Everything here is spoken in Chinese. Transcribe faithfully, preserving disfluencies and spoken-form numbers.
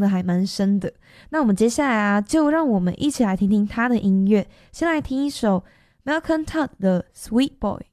的还蛮深的。那我们接下来啊，就让我们一起来听听他的音乐。先来听一首 Malcolm Todd 的 Sweet Boy。